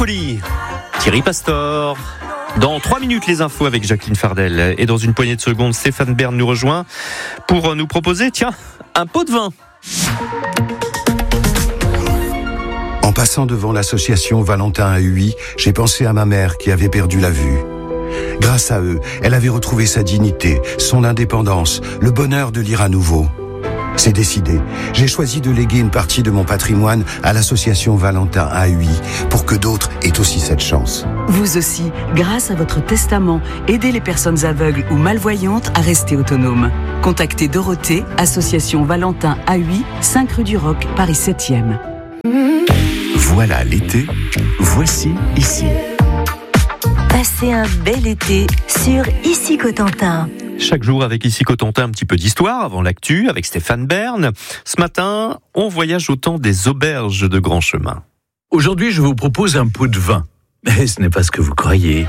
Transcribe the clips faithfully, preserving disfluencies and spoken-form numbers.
folie. Thierry Pastor. Dans trois minutes, les infos avec Jacqueline Fardel. Et dans une poignée de secondes, Stéphane Bern nous rejoint pour nous proposer, tiens, un pot de vin. En passant devant l'association Valentin à Huy, j'ai pensé à ma mère qui avait perdu la vue. Grâce à eux, elle avait retrouvé sa dignité, son indépendance, le bonheur de lire à nouveau. C'est décidé. J'ai choisi de léguer une partie de mon patrimoine à l'association Valentin à Huy pour que d'autres aient aussi cette chance. Vous aussi, grâce à votre testament, aidez les personnes aveugles ou malvoyantes à rester autonomes. Contactez Dorothée, association Valentin à Huy, cinq rue du Roc, Paris septième. Voilà l'été, voici ici. Passez un bel été sur Ici Cotentin. Chaque jour avec Ici Cotentin, un petit peu d'histoire avant l'actu avec Stéphane Bern. Ce matin, on voyage au temps des auberges de Grand Chemin. Aujourd'hui, je vous propose un pot de vin. Mais ce n'est pas ce que vous croyez.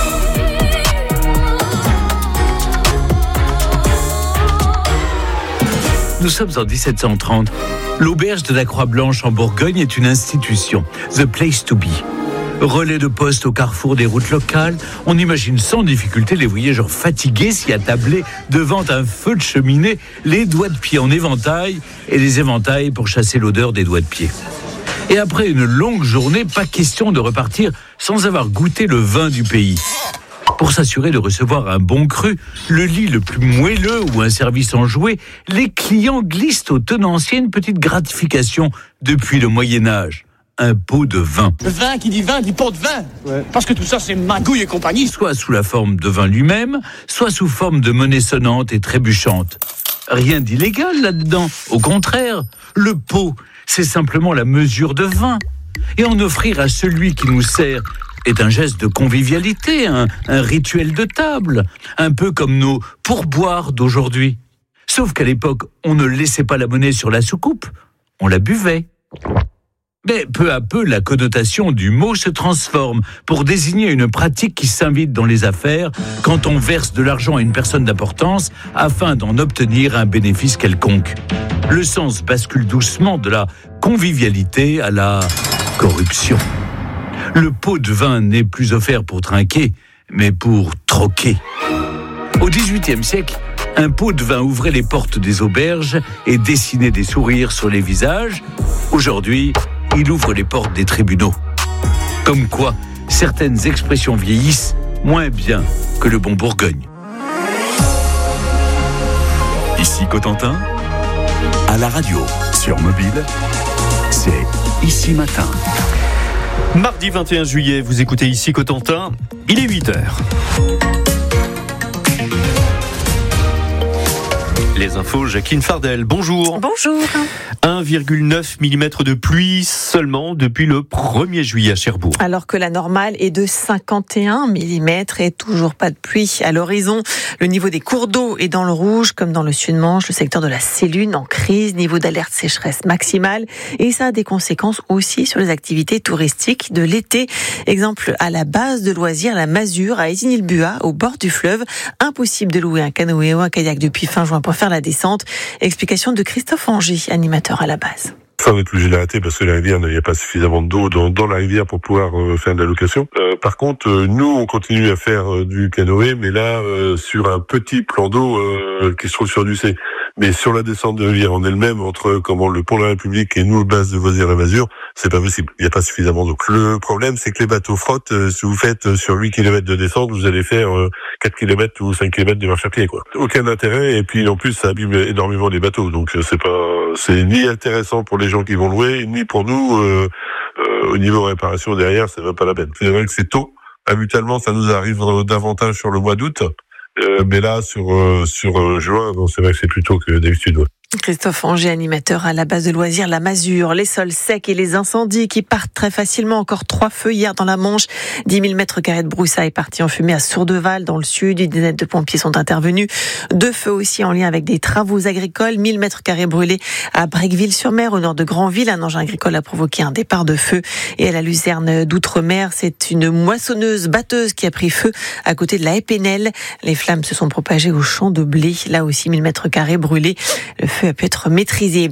Nous sommes en dix-sept cent trente. L'auberge de la Croix-Blanche en Bourgogne est une institution. The place to be. Relais de poste au carrefour des routes locales, on imagine sans difficulté les voyageurs fatigués s'y attabler devant un feu de cheminée, les doigts de pied en éventail et les éventails pour chasser l'odeur des doigts de pied. Et après une longue journée, pas question de repartir sans avoir goûté le vin du pays. Pour s'assurer de recevoir un bon cru, le lit le plus moelleux ou un service enjoué, les clients glissent au tenancier une petite gratification depuis le Moyen-Âge. Un pot de vin. Le vin qui dit vin dit pot de vin. Ouais. Parce que tout ça, c'est magouille et compagnie. Soit sous la forme de vin lui-même, soit sous forme de monnaie sonnante et trébuchante. Rien d'illégal là-dedans. Au contraire, le pot, c'est simplement la mesure de vin. Et en offrir à celui qui nous sert est un geste de convivialité, un, un rituel de table. Un peu comme nos pourboires d'aujourd'hui. Sauf qu'à l'époque, on ne laissait pas la monnaie sur la soucoupe, on la buvait. Mais peu à peu, la connotation du mot se transforme pour désigner une pratique qui s'invite dans les affaires quand on verse de l'argent à une personne d'importance afin d'en obtenir un bénéfice quelconque. Le sens bascule doucement de la convivialité à la corruption. Le pot de vin n'est plus offert pour trinquer, mais pour troquer. Au dix-huitième siècle, un pot de vin ouvrait les portes des auberges et dessinait des sourires sur les visages. Aujourd'hui, il ouvre les portes des tribunaux. Comme quoi, certaines expressions vieillissent moins bien que le bon Bourgogne. Ici Cotentin, à la radio, sur mobile, c'est Ici Matin. Mardi vingt et un juillet, vous écoutez Ici Cotentin, il est huit heures. Les infos, Jacqueline Fardel, bonjour. Bonjour. un virgule neuf millimètres de pluie seulement depuis le premier juillet à Cherbourg. Alors que la normale est de cinquante et un millimètres et toujours pas de pluie à l'horizon. Le niveau des cours d'eau est dans le rouge, comme dans le Sud-Manche, le secteur de la Sélune en crise, niveau d'alerte sécheresse maximale. Et ça a des conséquences aussi sur les activités touristiques de l'été. Exemple, à la base de loisirs, la Masure, à Isigny-le-Buat, au bord du fleuve. Impossible de louer un canoë ou un kayak depuis fin juin pour faire la descente. Explication de Christophe Anger, animateur à la base. Ça, on est obligé d'arrêter parce que la rivière, il n'y a pas suffisamment d'eau dans, dans la rivière pour pouvoir euh, faire de la location. Euh, par contre, euh, nous, on continue à faire euh, du canoë, mais là, euh, sur un petit plan d'eau euh, qui se trouve sur du C. Mais sur la descente de rivière en elle-même, entre comment le pont de la République et nous, le base de Vosières et Masure, c'est pas possible. Il n'y a pas suffisamment d'eau. Le problème, c'est que les bateaux frottent. Euh, si vous faites euh, sur huit kilomètres de descente, vous allez faire euh, quatre kilomètres ou cinq kilomètres de marche à pied, quoi. Aucun intérêt. Et puis, en plus, ça abîme énormément les bateaux. Donc, euh, c'est pas, c'est ni intéressant pour les gens qui vont louer, ni pour nous, euh, euh, au niveau réparation derrière, c'est même pas la peine. C'est vrai que c'est tôt. Habituellement, ça nous arrive davantage sur le mois d'août. Euh, mais là, sur, euh, sur euh, juin, bon, c'est vrai que c'est plus tôt que d'habitude. Ouais. Christophe Anger, animateur à la base de loisirs La Masure. Les sols secs et les incendies qui partent très facilement. Encore trois feux hier dans la Manche. dix mille mètres carrés de broussailles partis en fumée à Sourdeval, dans le sud. Une dizaine de pompiers sont intervenus. Deux feux aussi en lien avec des travaux agricoles. mille mètres carrés brûlés à Brequeville-sur-Mer, au nord de Granville. Un engin agricole a provoqué un départ de feu. Et à la Luzerne d'Outre-mer, c'est une moissonneuse batteuse qui a pris feu à côté de la Épinel. Les flammes se sont propagées au champ de blé. Là aussi, mille mètres carrés brûlés. Le feu feu a pu être maîtrisé.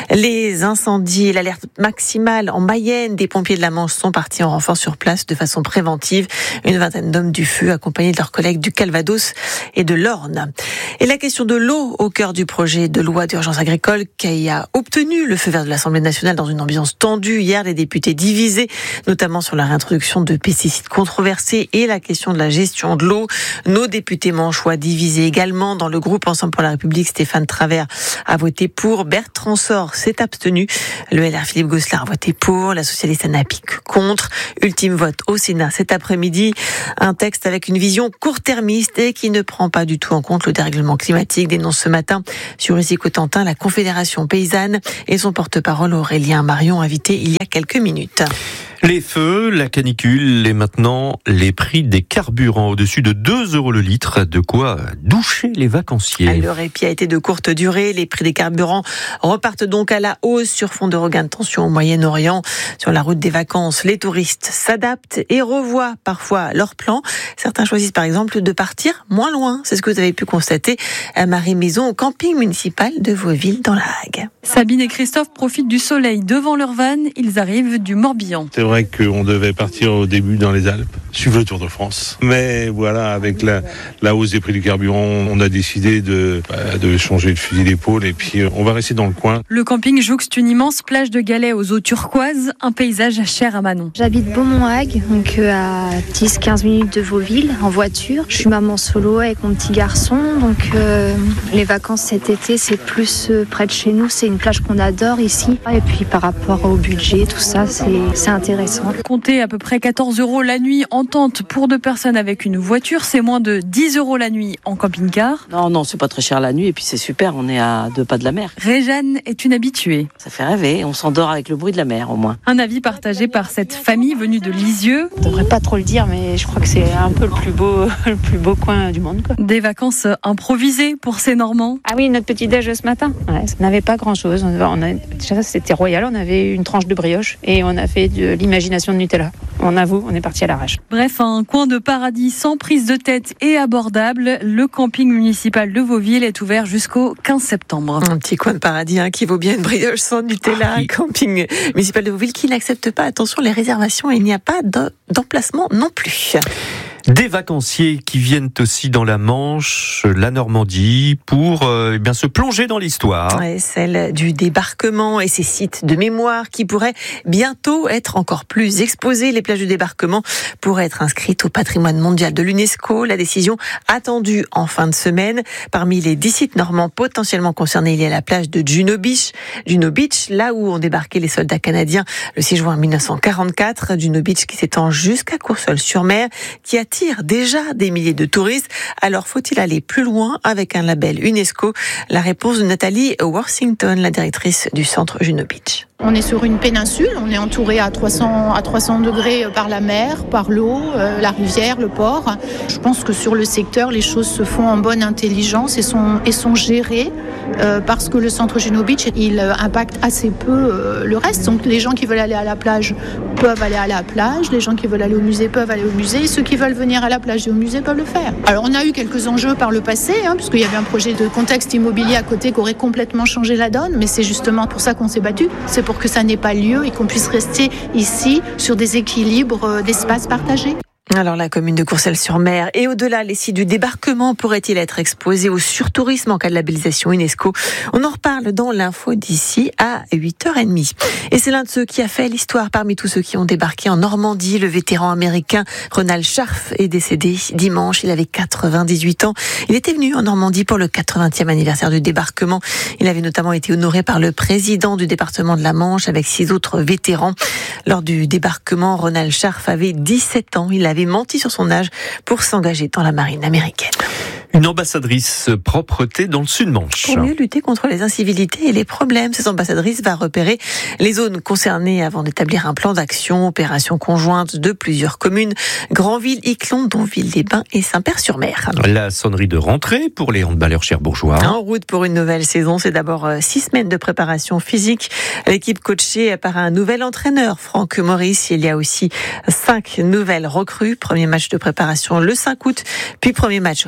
Les incendies et l'alerte maximale en Mayenne, des pompiers de la Manche sont partis en renfort sur place de façon préventive. Une vingtaine d'hommes du feu accompagnés de leurs collègues du Calvados et de l'Orne. Et la question de l'eau au cœur du projet de loi d'urgence agricole qui a obtenu le feu vert de l'Assemblée nationale dans une ambiance tendue. Hier, les députés divisés, notamment sur la réintroduction de pesticides controversés et la question de la gestion de l'eau. Nos députés manchois divisés également. Dans le groupe Ensemble pour la République, Stéphane Travers a voté pour. Bertrand Sort s'est abstenu. Le L R Philippe Gosselin a voté pour. La socialiste Anna Pic contre. Ultime vote au Sénat cet après-midi. Un texte avec une vision court-termiste et qui ne prend pas du tout en compte le dérèglement climatique, dénonce ce matin sur Ici Cotentin la Confédération paysanne et son porte-parole Aurélien Marion, invité il y a quelques minutes. Les feux, la canicule et maintenant les prix des carburants au-dessus de deux euros le litre. De quoi doucher les vacanciers. Le répit a été de courte durée. Les prix des carburants repartent donc à la hausse sur fond de regain de tension au Moyen-Orient. Sur la route des vacances, les touristes s'adaptent et revoient parfois leurs plans. Certains choisissent par exemple de partir moins loin. C'est ce que vous avez pu constater à Marie Maison au camping municipal de Vauville dans la Hague. Sabine et Christophe profitent du soleil devant leur van. Ils arrivent du Morbihan. C'est vrai qu'on devait partir au début dans les Alpes, suivre le Tour de France. Mais voilà, avec la, la hausse des prix du carburant, on a décidé de, bah, de changer de fusil d'épaule et puis on va rester dans le coin. Le camping jouxte une immense plage de galets aux eaux turquoises, un paysage cher à Manon. J'habite Beaumont-Hague, donc euh, à dix à quinze minutes de Vauville, en voiture. Je suis maman solo avec mon petit garçon, donc euh, les vacances cet été, c'est plus euh, près de chez nous. C'est une plage qu'on adore ici. Et puis par rapport au budget, tout ça, c'est, c'est intéressant. Comptez à peu près quatorze euros la nuit en tente pour deux personnes avec une voiture. C'est moins de dix euros la nuit en camping-car. Non, non, c'est pas très cher la nuit et puis c'est super, on est à deux pas de la mer. Réjeanne est une habituée. Ça fait rêver, on s'endort avec le bruit de la mer au moins. Un avis partagé par cette famille venue de Lisieux. Je devrais pas trop le dire, mais je crois que c'est un peu le plus beau, le plus beau coin du monde, quoi. Des vacances improvisées pour ces Normands. Ah oui, notre petit déj ce matin. Ouais, ça n'avait pas grand-chose. On a, déjà, c'était royal, on avait une tranche de brioche et on a fait de l'imagination de Nutella. On avoue, on est parti à l'arrache. Bref, un coin de paradis sans prise de tête et abordable. Le camping municipal de Vauville est ouvert jusqu'au quinze septembre. Un petit coin de paradis hein, qui vaut bien une brioche sans Nutella. Ah oui. Camping municipal de Vauville qui n'accepte pas, attention, les réservations. Il n'y a pas d'emplacement non plus. Des vacanciers qui viennent aussi dans la Manche, la Normandie, pour euh, eh bien se plonger dans l'histoire. Ouais, celle du débarquement et ses sites de mémoire qui pourraient bientôt être encore plus exposés. Les plages du débarquement pourraient être inscrites au patrimoine mondial de l'UNESCO. La décision attendue en fin de semaine. Parmi les dix sites normands potentiellement concernés, il y a la plage de Juno Beach. Juno Beach, là où ont débarqué les soldats canadiens le six juin mille neuf cent quarante-quatre. Juno Beach qui s'étend jusqu'à Courseulles-sur-Mer, qui attire déjà des milliers de touristes. Alors faut-il aller plus loin avec un label UNESCO? La réponse de Nathalie Worthington, la directrice du centre Juno Beach. On est sur une péninsule, on est entouré à trois cents, à trois cents degrés par la mer, par l'eau, euh, la rivière, le port. Je pense que sur le secteur, les choses se font en bonne intelligence et sont, et sont gérées euh, parce que le centre Juno Beach, il impacte assez peu euh, le reste. Donc les gens qui veulent aller à la plage peuvent aller à la plage, les gens qui veulent aller au musée peuvent aller au musée, et ceux qui veulent venir à la plage et au musée peuvent le faire. Alors on a eu quelques enjeux par le passé, hein, puisqu'il y avait un projet de contexte immobilier à côté qui aurait complètement changé la donne, mais c'est justement pour ça qu'on s'est battu. C'est pour que ça n'ait pas lieu et qu'on puisse rester ici sur des équilibres d'espaces partagés. Alors la commune de Courseulles-sur-Mer et au-delà, les sites du débarquement pourraient-ils être exposés au surtourisme en cas de labellisation UNESCO? On en reparle dans l'info d'ici à huit heures trente. Et c'est l'un de ceux qui a fait l'histoire parmi tous ceux qui ont débarqué en Normandie. Le vétéran américain Ronald Scharf est décédé dimanche. Il avait quatre-vingt-dix-huit ans. Il était venu en Normandie pour le quatre-vingtième anniversaire du débarquement. Il avait notamment été honoré par le président du département de la Manche avec six autres vétérans. Lors du débarquement, Ronald Scharf avait dix-sept ans. Il avait menti sur son âge pour s'engager dans la marine américaine. Une ambassadrice propreté dans le Sud-Manche. Pour mieux lutter contre les incivilités et les problèmes, cette ambassadrice va repérer les zones concernées avant d'établir un plan d'action, opération conjointe de plusieurs communes, Granville, Iclon, Donville-les-Bains et Saint-Père-sur-Mer. La sonnerie de rentrée pour les handballeurs cherbourgeois. En route pour une nouvelle saison, c'est d'abord six semaines de préparation physique. L'équipe coachée par un nouvel entraîneur, Franck Maurice. Il y a aussi cinq nouvelles recrues. Premier match de préparation le cinq août, puis premier match officiel le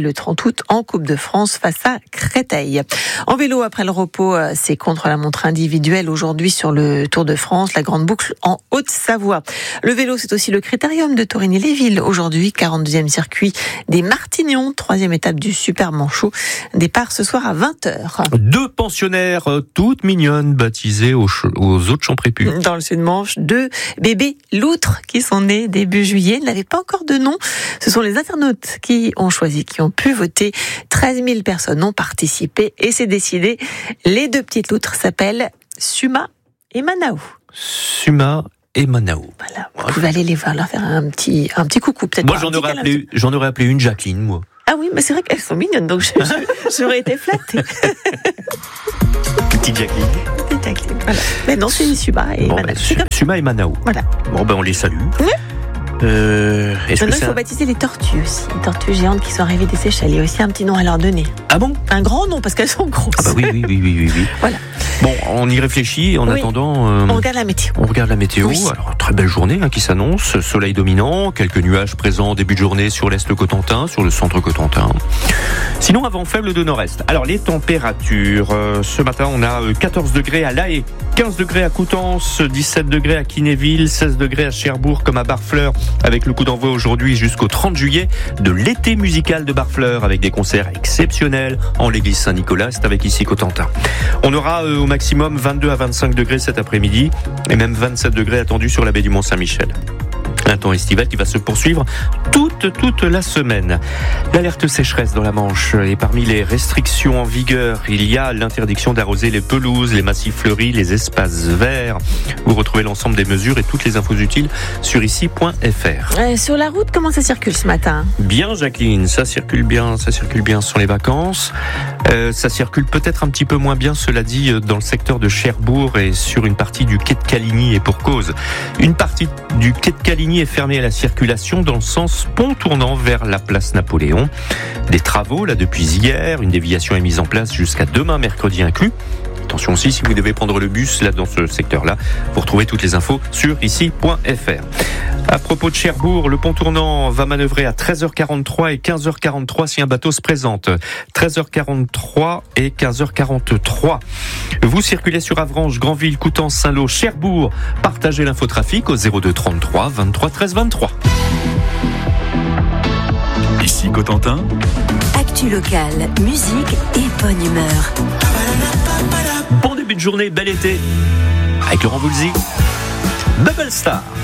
le trente août en Coupe de France face à Créteil. En vélo, après le repos, c'est contre-la-montre individuelle aujourd'hui sur le Tour de France, la grande boucle en Haute-Savoie. Le vélo, c'est aussi le critérium de Torigny-les-Villes. Aujourd'hui, quarante-deuxième circuit des Martignons, troisième étape du Super Manchot. Départ ce soir à vingt heures. Deux pensionnaires toutes mignonnes baptisées aux, ch- aux eaux de Champrépus. Dans le Sud-Manche, deux bébés loutres qui sont nés début juillet n'avaient pas encore de nom. Ce sont les internautes qui ont choisi, qui ont pu voter. treize mille personnes ont participé et c'est décidé. Les deux petites loutres s'appellent Suma et Manaou. Suma et Manaou. Voilà, vous pouvez aller les voir, leur faire un petit, un petit coucou peut-être. Moi, j'en aurais, appelé, j'en aurais appelé une Jacqueline, moi. Ah oui, mais c'est vrai qu'elles sont mignonnes, donc je, je, j'aurais été flattée. Petite Jacqueline. Petite Jacqueline, voilà. Mais non, c'est Suma et bon, Manaou. Ben, Su- Suma et Manaou. Voilà. Bon, ben, on les salue. Oui. Euh, est-ce Maintenant, que il faut un... baptiser les tortues aussi. Les tortues géantes qui sont arrivées des Seychelles. Il y a aussi un petit nom à leur donner. Ah bon ? Un grand nom, parce qu'elles sont grosses. Ah bah oui, oui, oui, oui, oui. oui. Voilà. Bon, on y réfléchit. En oui. attendant... Euh, on regarde la météo. On regarde la météo. Oui. Alors, très belle journée hein, qui s'annonce. Soleil dominant, quelques nuages présents en début de journée sur l'Est Cotentin, sur le centre Cotentin. Sinon, un vent faible de nord-est. Alors, les températures. Euh, ce matin, on a quatorze degrés à La Haye, quinze degrés à Coutances, dix-sept degrés à Kinéville, seize degrés à Cherbourg, comme à Barfleur, avec le coup d'envoi aujourd'hui jusqu'au trente juillet de l'été musical de Barfleur, avec des concerts exceptionnels en l'église Saint-Nicolas. C'est avec ici Cotentin. On aura euh, au maximum vingt-deux à vingt-cinq degrés cet après-midi et même vingt-sept degrés attendus sur la baie du Mont-Saint-Michel. Un temps estival qui va se poursuivre toute, toute la semaine. L'alerte sécheresse dans la Manche. Et parmi les restrictions en vigueur, il y a l'interdiction d'arroser les pelouses, les massifs fleuris, les espaces verts. Vous retrouvez l'ensemble des mesures et toutes les infos utiles sur ici point f r. Euh, sur la route, comment ça circule ce matin ? Bien, Jacqueline, ça circule bien, ça circule bien sur les vacances. Euh, ça circule peut-être un petit peu moins bien, cela dit, dans le secteur de Cherbourg et sur une partie du quai de Caligny, et pour cause. Une partie du quai de Caligny est fermée à la circulation dans le sens pont tournant vers la place Napoléon. Des travaux là depuis hier, une déviation est mise en place jusqu'à demain mercredi inclus. Attention aussi, si vous devez prendre le bus là dans ce secteur-là, vous retrouvez toutes les infos sur ici point f r. À propos de Cherbourg, le pont tournant va manœuvrer à treize heures quarante-trois et quinze heures quarante-trois si un bateau se présente. treize heures quarante-trois et quinze heures quarante-trois. Vous circulez sur Avranches, Granville, Coutances, Saint-Lô, Cherbourg. Partagez l'infotrafic au zéro deux trente-trois vingt-trois treize vingt-trois. Ici Cotentin. Actu locale, musique et bonne humeur. Bon début de journée, bel été. Avec Laurent Voulzy. Bubble Star.